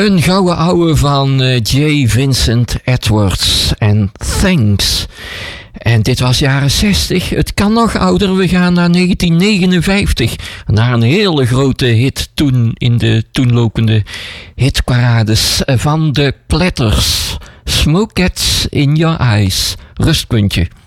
Een gouden ouwe van J. Vincent Edwards en Thanks. En dit was jaren 60. Het kan nog ouder. We gaan naar 1959. Naar een hele grote hit toen in de toenlopende hitparades van de Platters. Smoke Gets in Your Eyes. Rustpuntje.